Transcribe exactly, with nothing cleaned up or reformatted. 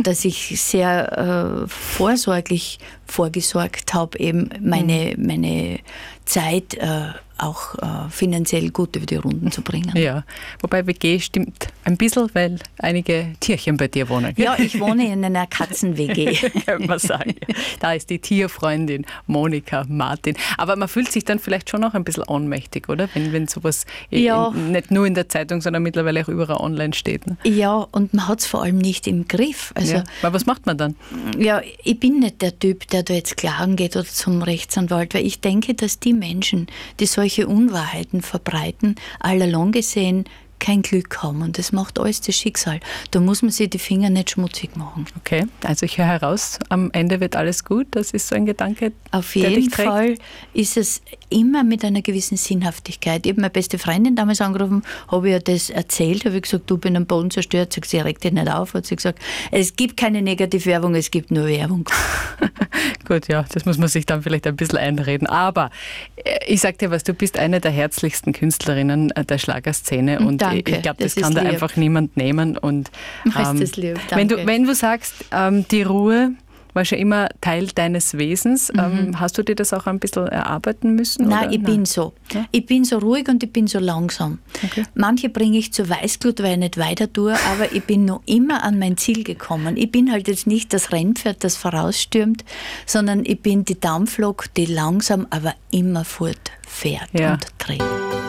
dass ich sehr äh, vorsorglich vorgesorgt habe, eben meine, mhm. meine Zeit äh, auch äh, finanziell gut über die Runden zu bringen. Ja, wobei W G stimmt ein bisschen, weil einige Tierchen bei dir wohnen. Gell? Ja, ich wohne in einer Katzen-W G. Könnte man sagen. Da ist die Tierfreundin Monika Martin. Aber man fühlt sich dann vielleicht schon auch ein bisschen ohnmächtig, oder? Wenn, wenn sowas ja. in, nicht nur in der Zeitung, sondern mittlerweile auch überall online steht. Ne? Ja, und man hat es vor allem nicht im Griff. Also, ja. Aber was macht man dann? Ja, ich bin nicht der Typ, der da jetzt klagen geht oder zum Rechtsanwalt, weil ich denke, dass die Menschen, die solche Unwahrheiten verbreiten, allalong gesehen kein Glück haben. Und das macht alles das Schicksal. Da muss man sich die Finger nicht schmutzig machen. Okay, also ich höre heraus, am Ende wird alles gut. Das ist so ein Gedanke, Auf der jeden dich trägt. Fall ist es immer mit einer gewissen Sinnhaftigkeit. Ich habe meine beste Freundin damals angerufen, habe ihr das erzählt, habe ich gesagt, du, bin am Boden zerstört. Sie hat gesagt, sie regt dich nicht auf. Hat sie gesagt, es gibt keine Negativwerbung, es gibt nur Werbung. Gut, ja, das muss man sich dann vielleicht ein bisschen einreden. Aber ich sag dir was, du bist eine der herzlichsten Künstlerinnen der Schlagerszene und Danke, ich glaube, das, das kann da lieb. einfach niemand nehmen. Und, ähm, ist das lieb, danke. Wenn du, wenn du sagst, ähm, die Ruhe war schon immer Teil deines Wesens, mhm. ähm, hast du dir das auch ein bisschen erarbeiten müssen? Nein, oder? ich Nein. bin so. Ja? Ich bin so ruhig und ich bin so langsam. Okay. Manche bringe ich zur Weißglut, weil ich nicht weiter tue, aber ich bin noch immer an mein Ziel gekommen. Ich bin halt jetzt nicht das Rennpferd, das vorausstürmt, sondern ich bin die Dampflok, die langsam, aber immer fortfährt ja. und dreht.